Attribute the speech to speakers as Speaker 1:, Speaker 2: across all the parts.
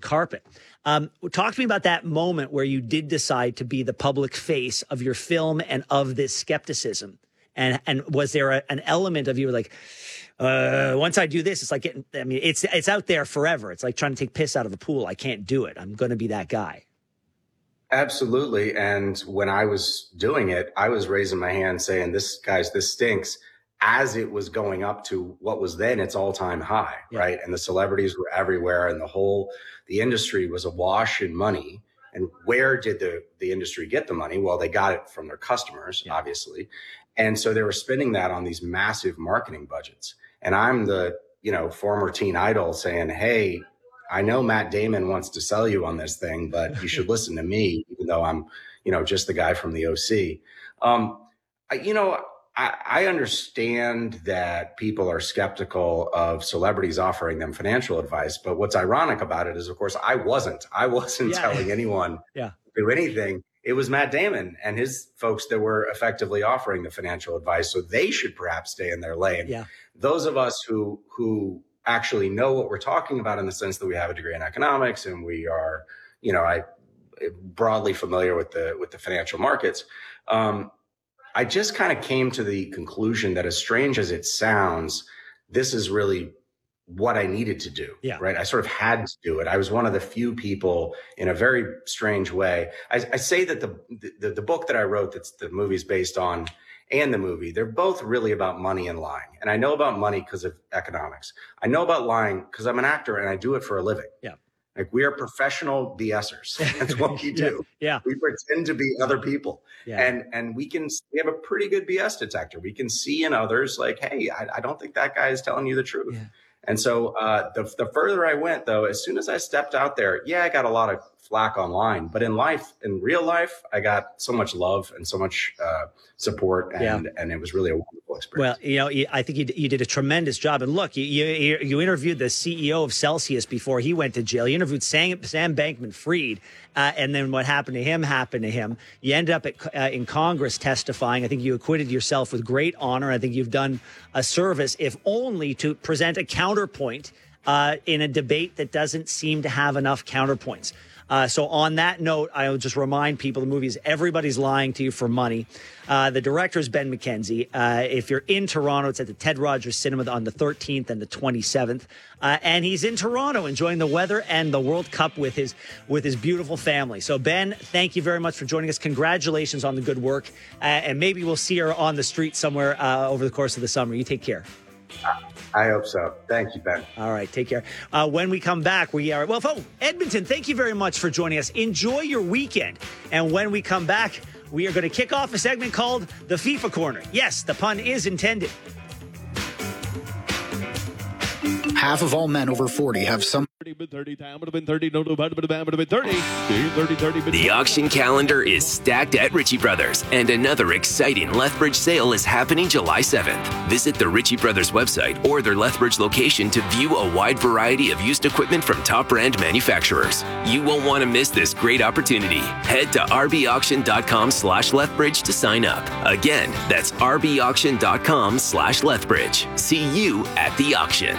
Speaker 1: carpet. Talk to me about that moment where you did decide to be the public face of your film and of this skepticism. And was there an element of you were like, once I do this, it's like it's out there forever. It's like trying to take piss out of a pool. I can't do it. I'm going to be that guy.
Speaker 2: Absolutely. And when I was doing it, I was raising my hand saying, this stinks, as it was going up to what was then its all-time high, right? And the celebrities were everywhere, and the industry was awash in money. And where did the industry get the money? Well, they got it from their customers, obviously. And so they were spending that on these massive marketing budgets. And I'm the, former teen idol saying, hey, I know Matt Damon wants to sell you on this thing, but you should listen to me, even though I'm, just the guy from the OC. I understand that people are skeptical of celebrities offering them financial advice, but what's ironic about it is, of course, I wasn't telling anyone to do anything. It was Matt Damon and his folks that were effectively offering the financial advice, so they should perhaps stay in their lane. Yeah. Those of us who actually know what we're talking about, in the sense that we have a degree in economics and we are, broadly familiar with the financial markets. I just kind of came to the conclusion that, as strange as it sounds, this is really what I needed to do, right? I sort of had to do it. I was one of the few people, in a very strange way. I say that the book that I wrote, that's the movie's based on, and the movie, they're both really about money and lying. And I know about money because of economics. I know about lying because I'm an actor and I do it for a living. Yeah. Like, we are professional BSers. That's what we do. We pretend to be other people. And we have a pretty good BS detector. We can see in others, like, hey, I don't think that guy is telling you the truth. And so the further I went, though, as soon as I stepped out there, I got a lot of flack online. But in real life, I got so much love and so much support. And it was really a wonderful experience.
Speaker 1: Well, I think you did a tremendous job. And look, you interviewed the CEO of Celsius before he went to jail. You interviewed Sam Bankman-Fried. And then what happened to him. You ended up in Congress testifying. I think you acquitted yourself with great honor. I think you've done a service, if only to present a counterpoint in a debate that doesn't seem to have enough counterpoints. So on that note, I'll just remind people the movie is Everybody's Lying to You for Money. The director is Ben McKenzie. If you're in Toronto, it's at the Ted Rogers Cinema on the 13th and the 27th. And he's in Toronto enjoying the weather and the World Cup with his beautiful family. So, Ben, thank you very much for joining us. Congratulations on the good work. And maybe we'll see her on the street somewhere over the course of the summer. You take care.
Speaker 2: I hope so. Thank you, Ben.
Speaker 1: All right. Take care. When we come back, Edmonton, thank you very much for joining us. Enjoy your weekend. And when we come back, we are going to kick off a segment called the FIFA Corner. Yes, the pun is intended.
Speaker 3: Half of all men over 40 have some...
Speaker 4: The auction calendar is stacked at Ritchie Brothers, and another exciting Lethbridge sale is happening July 7th. Visit the Ritchie Brothers website or their Lethbridge location to view a wide variety of used equipment from top brand manufacturers. You won't want to miss this great opportunity. Head to rbauction.com/Lethbridge to sign up. Again, that's rbauction.com/Lethbridge. See you at the auction.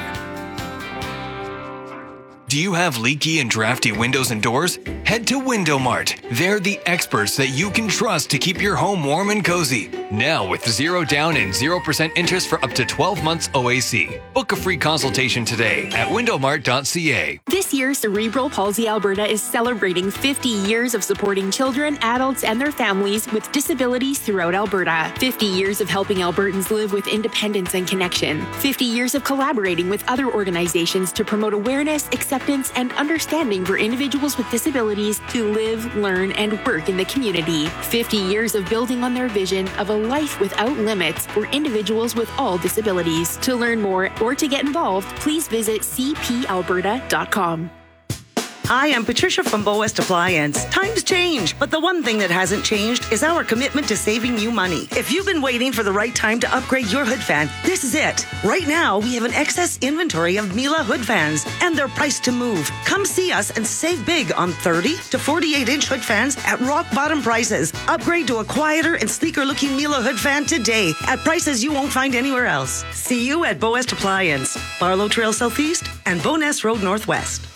Speaker 5: Do you have leaky and drafty windows and doors? Head to Window Mart. They're the experts that you can trust to keep your home warm and cozy. Now with 0 down and 0% interest for up to 12 months OAC. Book a free consultation today at windowmart.ca.
Speaker 6: This year, Cerebral Palsy Alberta is celebrating 50 years of supporting children, adults, and their families with disabilities throughout Alberta. 50 years of helping Albertans live with independence and connection. 50 years of collaborating with other organizations to promote awareness, acceptance, and understanding for individuals with disabilities to live, learn, and work in the community. 50 years of building on their vision of a life without limits for individuals with all disabilities. To learn more or to get involved, please visit cpalberta.com.
Speaker 7: Hi, I'm Patricia from Bow West Appliance. Times change, but the one thing that hasn't changed is our commitment to saving you money. If you've been waiting for the right time to upgrade your hood fan, this is it. Right now, we have an excess inventory of Miele hood fans, and they're priced to move. Come see us and save big on 30 to 48-inch hood fans at rock-bottom prices. Upgrade to a quieter and sleeker-looking Miele hood fan today at prices you won't find anywhere else. See you at Bow West Appliance, Barlow Trail Southeast and Bowness Road Northwest.